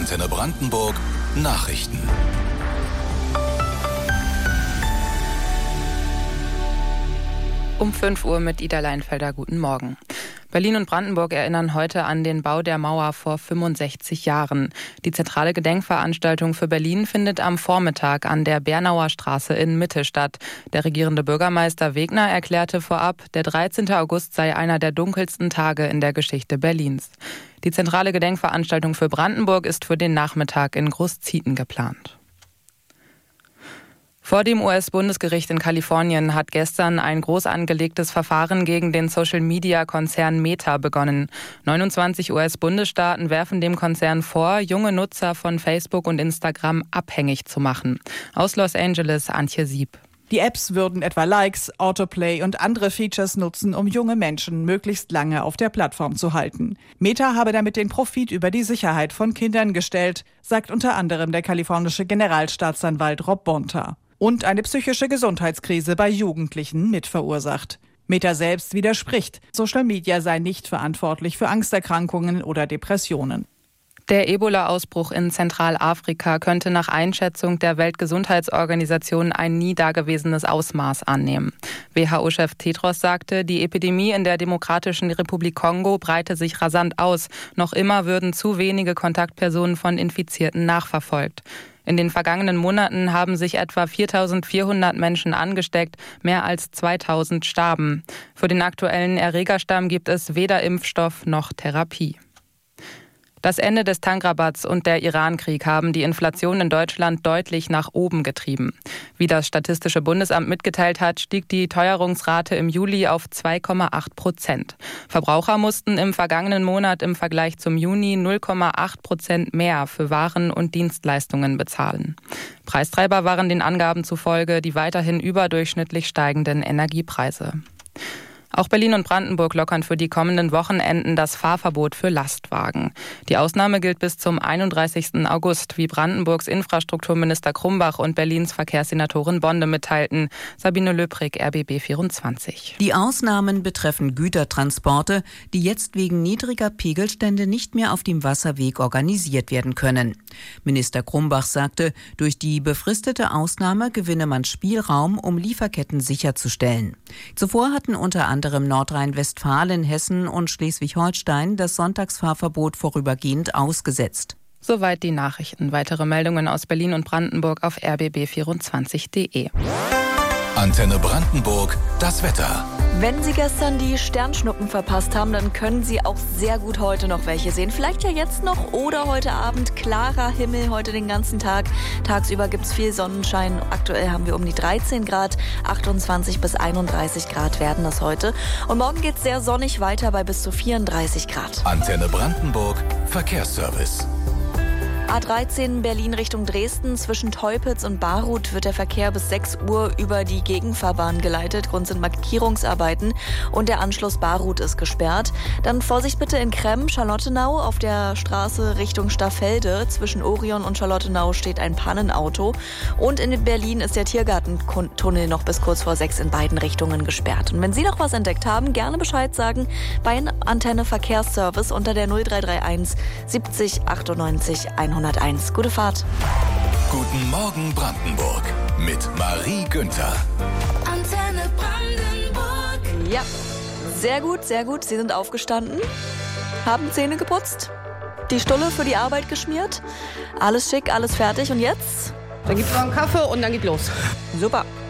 Antenne Brandenburg Nachrichten. Um 5 Uhr mit Ida Leinfelder. Guten Morgen. Berlin und Brandenburg erinnern heute an den Bau der Mauer vor 65 Jahren. Die zentrale Gedenkveranstaltung für Berlin findet am Vormittag an der Bernauer Straße in Mitte statt. Der regierende Bürgermeister Wegner erklärte vorab, der 13. August sei einer der dunkelsten Tage in der Geschichte Berlins. Die zentrale Gedenkveranstaltung für Brandenburg ist für den Nachmittag in Großzieten geplant. Vor dem US-Bundesgericht in Kalifornien hat gestern ein groß angelegtes Verfahren gegen den Social-Media-Konzern Meta begonnen. 29 US-Bundesstaaten werfen dem Konzern vor, junge Nutzer von Facebook und Instagram abhängig zu machen. Aus Los Angeles, Antje Sieb. Die Apps würden etwa Likes, Autoplay und andere Features nutzen, um junge Menschen möglichst lange auf der Plattform zu halten. Meta habe damit den Profit über die Sicherheit von Kindern gestellt, sagt unter anderem der kalifornische Generalstaatsanwalt Rob Bonta. Und eine psychische Gesundheitskrise bei Jugendlichen mit verursacht. Meta selbst widerspricht, Social Media sei nicht verantwortlich für Angsterkrankungen oder Depressionen. Der Ebola-Ausbruch in Zentralafrika könnte nach Einschätzung der Weltgesundheitsorganisation ein nie dagewesenes Ausmaß annehmen. WHO-Chef Tedros sagte, die Epidemie in der Demokratischen Republik Kongo breite sich rasant aus. Noch immer würden zu wenige Kontaktpersonen von Infizierten nachverfolgt. In den vergangenen Monaten haben sich etwa 4.400 Menschen angesteckt, mehr als 2.000 starben. Für den aktuellen Erregerstamm gibt es weder Impfstoff noch Therapie. Das Ende des Tankrabatts und der Irankrieg haben die Inflation in Deutschland deutlich nach oben getrieben. Wie das Statistische Bundesamt mitgeteilt hat, stieg die Teuerungsrate im Juli auf 2,8%. Verbraucher mussten im vergangenen Monat im Vergleich zum Juni 0,8% mehr für Waren und Dienstleistungen bezahlen. Preistreiber waren den Angaben zufolge die weiterhin überdurchschnittlich steigenden Energiepreise. Auch Berlin und Brandenburg lockern für die kommenden Wochenenden das Fahrverbot für Lastwagen. Die Ausnahme gilt bis zum 31. August, wie Brandenburgs Infrastrukturminister Krumbach und Berlins Verkehrssenatorin Bonde mitteilten. Sabine Löbrig, RBB 24. Die Ausnahmen betreffen Gütertransporte, die jetzt wegen niedriger Pegelstände nicht mehr auf dem Wasserweg organisiert werden können. Minister Krumbach sagte, durch die befristete Ausnahme gewinne man Spielraum, um Lieferketten sicherzustellen. Zuvor hatten unter anderem Nordrhein-Westfalen, Hessen und Schleswig-Holstein das Sonntagsfahrverbot vorübergehend ausgesetzt. Soweit die Nachrichten. Weitere Meldungen aus Berlin und Brandenburg auf rbb24.de. Antenne Brandenburg, das Wetter. Wenn Sie gestern die Sternschnuppen verpasst haben, dann können Sie auch sehr gut heute noch welche sehen. Vielleicht ja jetzt noch oder heute Abend. Klarer Himmel heute den ganzen Tag. Tagsüber gibt es viel Sonnenschein. Aktuell haben wir um die 13 Grad. 28 bis 31 Grad werden das heute. Und morgen geht es sehr sonnig weiter bei bis zu 34 Grad. Antenne Brandenburg, Verkehrsservice. A13 Berlin Richtung Dresden. Zwischen Teupitz und Baruth wird der Verkehr bis 6 Uhr über die Gegenfahrbahn geleitet. Grund sind Markierungsarbeiten und der Anschluss Baruth ist gesperrt. Dann Vorsicht bitte in Kremm, Charlottenau. Auf der Straße Richtung Staffelde zwischen Orion und Charlottenau steht ein Pannenauto. Und in Berlin ist der Tiergartentunnel noch bis kurz vor 6 in beiden Richtungen gesperrt. Und wenn Sie noch was entdeckt haben, gerne Bescheid sagen bei Antenne Verkehrsservice unter der 0331 70 98 101. Gute Fahrt. Guten Morgen Brandenburg mit Marie Günther. Antenne Brandenburg. Ja, sehr gut, sehr gut. Sie sind aufgestanden, haben Zähne geputzt, die Stulle für die Arbeit geschmiert. Alles schick, alles fertig. Und jetzt? Dann gibt's noch einen Kaffee und dann geht los. Super.